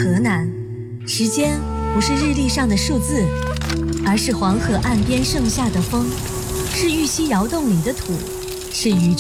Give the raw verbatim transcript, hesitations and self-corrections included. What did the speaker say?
河南，时间不是日历上的数字，而是黄河岸边盛夏的风，是玉溪窑洞里的土，是渔